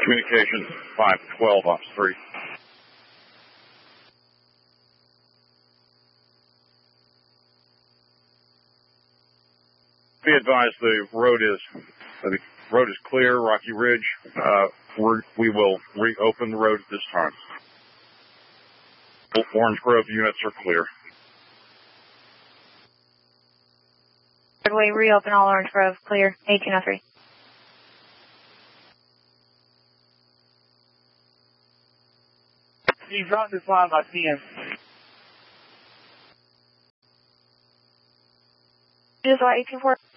Communications 512, Ops 3. Be advised the road is clear, Rocky Ridge. We will reopen the road at this time. Orange Grove units are clear. We reopen all Orange Grove, clear, 1803. Can you drop this line by 10? Just 18-4.